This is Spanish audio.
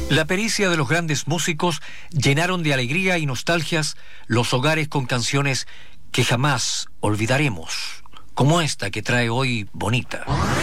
La pericia de los grandes músicos llenaron de alegría y nostalgias los hogares con canciones que jamás olvidaremos, como esta que trae hoy Bonita.